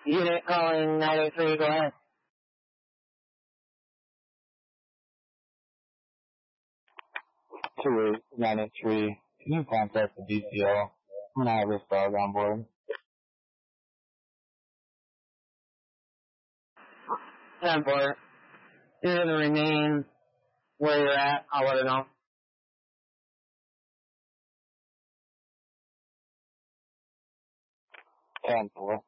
Unit calling 983, go ahead. 28983, can you contact the DCO? I'm gonna have this dog on board. 10-4. You're going to remain where you're at. I'll let it know. 10-4.